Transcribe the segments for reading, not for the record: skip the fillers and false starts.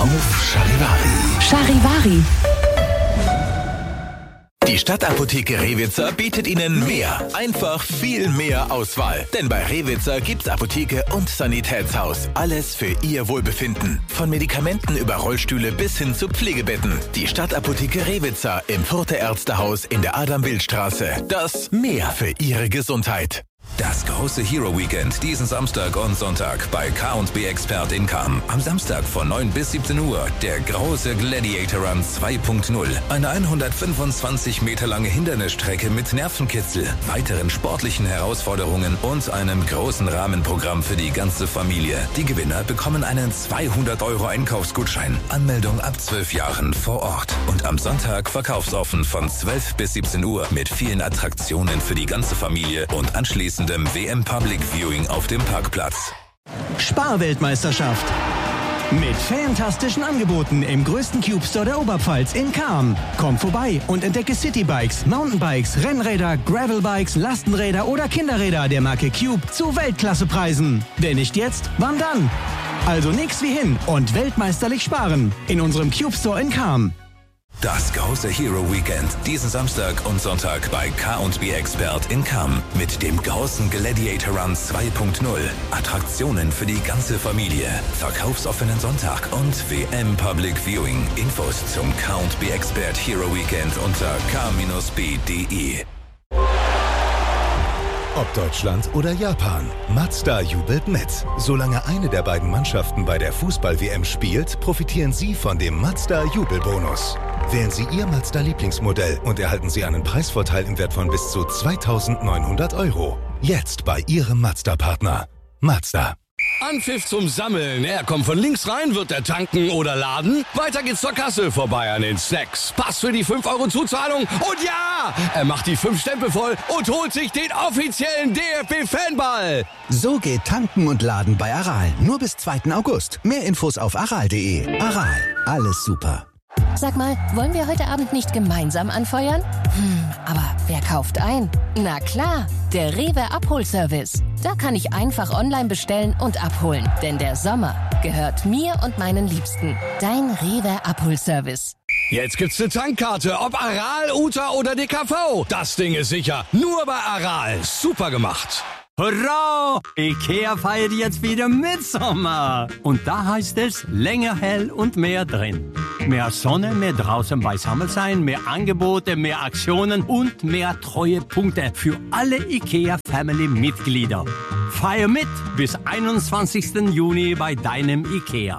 auf Charivari. Charivari. Die Stadtapotheke Rewitzer bietet Ihnen mehr, einfach viel mehr Auswahl. Denn bei Rewitzer gibt's Apotheke und Sanitätshaus. Alles für Ihr Wohlbefinden. Von Medikamenten über Rollstühle bis hin zu Pflegebetten. Die Stadtapotheke Rewitzer im Further Ärztehaus in der Adam-Wild-Straße. Das Mehr für Ihre Gesundheit. Das große Hero Weekend diesen Samstag und Sonntag bei K&B Expert in Cham. Am Samstag von 9 bis 17 Uhr der große Gladiator Run 2.0. Eine 125 Meter lange Hindernisstrecke mit Nervenkitzel, weiteren sportlichen Herausforderungen und einem großen Rahmenprogramm für die ganze Familie. Die Gewinner bekommen einen 200 € Einkaufsgutschein. Anmeldung ab 12 Jahren vor Ort. Und am Sonntag verkaufsoffen von 12 bis 17 Uhr mit vielen Attraktionen für die ganze Familie und anschließend WM Public Viewing auf dem Parkplatz. Sparweltmeisterschaft. Mit fantastischen Angeboten im größten Cube Store der Oberpfalz in Cham. Komm vorbei und entdecke Citybikes, Mountainbikes, Rennräder, Gravelbikes, Lastenräder oder Kinderräder der Marke Cube zu Weltklassepreisen. Wenn nicht jetzt, wann dann? Also nix wie hin und weltmeisterlich sparen in unserem Cube Store in Cham. Das große Hero Weekend diesen Samstag und Sonntag bei K&B Expert in Cham mit dem großen Gladiator Run 2.0. Attraktionen für die ganze Familie, verkaufsoffenen Sonntag und WM Public Viewing. Infos zum K&B Expert Hero Weekend unter k-b.de. Ob Deutschland oder Japan, Mazda jubelt mit. Solange eine der beiden Mannschaften bei der Fußball-WM spielt, profitieren Sie von dem Mazda-Jubelbonus. Wählen Sie Ihr Mazda-Lieblingsmodell und erhalten Sie einen Preisvorteil im Wert von bis zu 2.900 €. Jetzt bei Ihrem Mazda-Partner. Mazda. Anpfiff zum Sammeln. Er kommt von links rein, wird er tanken oder laden. Weiter geht's zur Kasse, vorbei an den Snacks. Pass für die 5 € Zuzahlung. Und ja, er macht die 5 Stempel voll und holt sich den offiziellen DFB-Fanball. So geht Tanken und Laden bei Aral. Nur bis 2. August. Mehr Infos auf aral.de. Aral, alles super. Sag mal, wollen wir heute Abend nicht gemeinsam anfeuern? Aber wer kauft ein? Na klar, der Rewe Abholservice. Da kann ich einfach online bestellen und abholen. Denn der Sommer gehört mir und meinen Liebsten. Dein Rewe Abholservice. Jetzt gibt's eine Tankkarte, ob Aral, Uta oder DKV. Das Ding ist sicher. Nur bei Aral. Super gemacht. Hurra! Ikea feiert jetzt wieder Mitsommer. Und da heißt es, länger hell und mehr drin. Mehr Sonne, mehr draußen beisammen sein, mehr Angebote, mehr Aktionen und mehr Treuepunkte für alle Ikea-Family-Mitglieder. Feier mit bis 21. Juni bei deinem Ikea.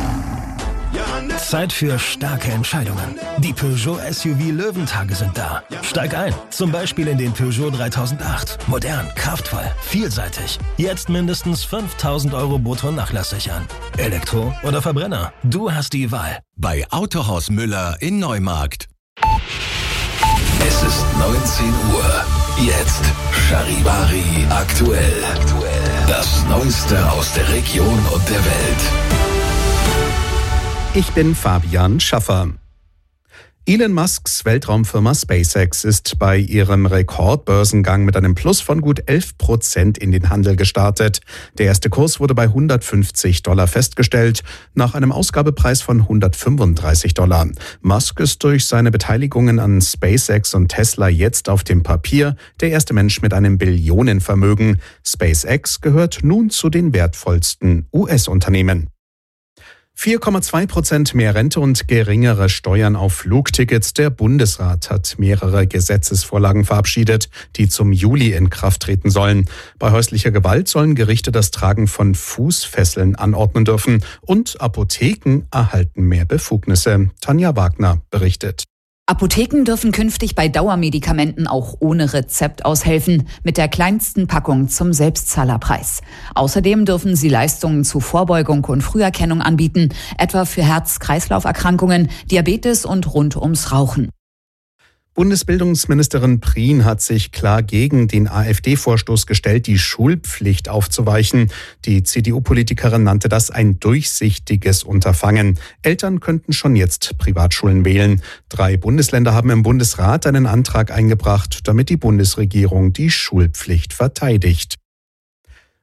Zeit für starke Entscheidungen. Die Peugeot SUV Löwentage sind da. Steig ein, zum Beispiel in den Peugeot 3008. Modern, kraftvoll, vielseitig. Jetzt mindestens 5.000 € brutto nachlasssichern. Elektro oder Verbrenner? Du hast die Wahl. Bei Autohaus Müller in Neumarkt. Es ist 19 Uhr. Jetzt Charivari aktuell. Das Neueste aus der Region und der Welt. Ich bin Fabian Schaffer. Elon Musks Weltraumfirma SpaceX ist bei ihrem Rekordbörsengang mit einem Plus von gut 11% in den Handel gestartet. Der erste Kurs wurde bei $150 festgestellt, nach einem Ausgabepreis von $135. Musk ist durch seine Beteiligungen an SpaceX und Tesla jetzt auf dem Papier der erste Mensch mit einem Billionenvermögen. SpaceX gehört nun zu den wertvollsten US-Unternehmen. 4,2% mehr Rente und geringere Steuern auf Flugtickets. Der Bundesrat hat mehrere Gesetzesvorlagen verabschiedet, die zum Juli in Kraft treten sollen. Bei häuslicher Gewalt sollen Gerichte das Tragen von Fußfesseln anordnen dürfen und Apotheken erhalten mehr Befugnisse. Tanja Wagner berichtet. Apotheken dürfen künftig bei Dauermedikamenten auch ohne Rezept aushelfen, mit der kleinsten Packung zum Selbstzahlerpreis. Außerdem dürfen sie Leistungen zu Vorbeugung und Früherkennung anbieten, etwa für Herz-Kreislauf-Erkrankungen, Diabetes und rund ums Rauchen. Bundesbildungsministerin Prien hat sich klar gegen den AfD-Vorstoß gestellt, die Schulpflicht aufzuweichen. Die CDU-Politikerin nannte das ein durchsichtiges Unterfangen. Eltern könnten schon jetzt Privatschulen wählen. 3 Bundesländer haben im Bundesrat einen Antrag eingebracht, damit die Bundesregierung die Schulpflicht verteidigt.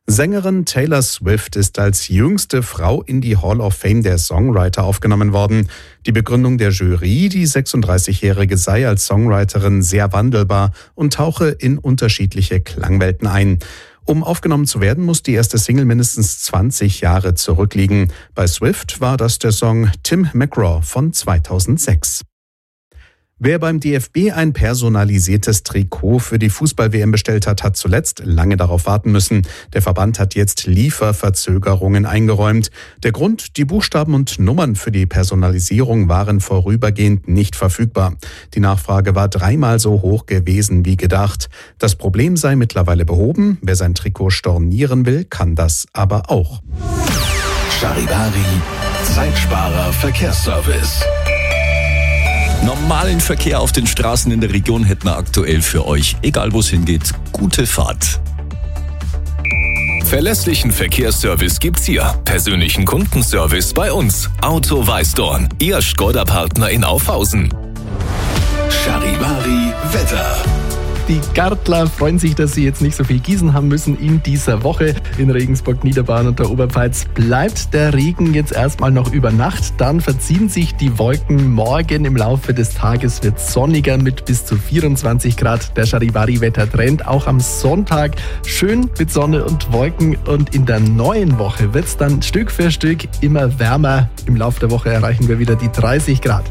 Sängerin Taylor Swift ist als jüngste Frau in die Hall of Fame der Songwriter aufgenommen worden. Die Begründung der Jury, die 36-Jährige sei als Songwriterin sehr wandelbar und tauche in unterschiedliche Klangwelten ein. Um aufgenommen zu werden, muss die erste Single mindestens 20 Jahre zurückliegen. Bei Swift war das der Song Tim McGraw von 2006. Wer beim DFB ein personalisiertes Trikot für die Fußball-WM bestellt hat, hat zuletzt lange darauf warten müssen. Der Verband hat jetzt Lieferverzögerungen eingeräumt. Der Grund: die Buchstaben und Nummern für die Personalisierung waren vorübergehend nicht verfügbar. Die Nachfrage war 3-mal so hoch gewesen wie gedacht. Das Problem sei mittlerweile behoben. Wer sein Trikot stornieren will, kann das aber auch. Charivari, Zeitsparer Verkehrsservice. Normalen Verkehr auf den Straßen in der Region hätten wir aktuell für euch. Egal wo es hingeht, gute Fahrt. Verlässlichen Verkehrsservice gibt's hier. Persönlichen Kundenservice bei uns. Auto Weißdorn, Ihr Škoda-Partner in Aufhausen. Charivari Wetter. Die Gartler freuen sich, dass sie jetzt nicht so viel Gießen haben müssen in dieser Woche. In Regensburg, Niederbayern und der Oberpfalz bleibt der Regen jetzt erstmal noch über Nacht. Dann verziehen sich die Wolken. Morgen im Laufe des Tages wird sonniger mit bis zu 24 Grad. Der Charivari-Wettertrend auch am Sonntag schön mit Sonne und Wolken. Und in der neuen Woche wird es dann Stück für Stück immer wärmer. Im Laufe der Woche erreichen wir wieder die 30 Grad.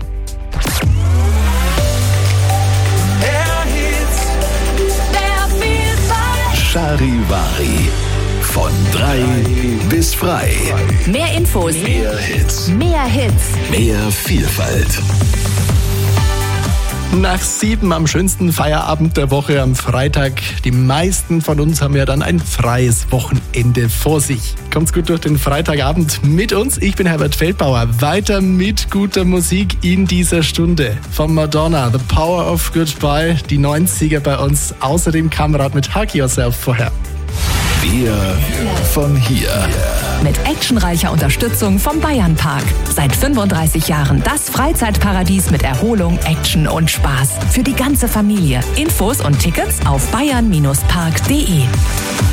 Charivari. Von 3 bis frei. Mehr Infos. Mehr Hits. Mehr Hits. Mehr Vielfalt. Nach 7 am schönsten Feierabend der Woche am Freitag. Die meisten von uns haben ja dann ein freies Wochenende vor sich. Kommt's gut durch den Freitagabend mit uns. Ich bin Herbert Feldbauer. Weiter mit guter Musik in dieser Stunde. Von Madonna, The Power of Goodbye, die 90er bei uns. Außerdem Kamerad mit Hug Yourself vorher. Wir von hier. Mit actionreicher Unterstützung vom Bayernpark. Seit 35 Jahren das Freizeitparadies mit Erholung, Action und Spaß. Für die ganze Familie. Infos und Tickets auf bayern-park.de.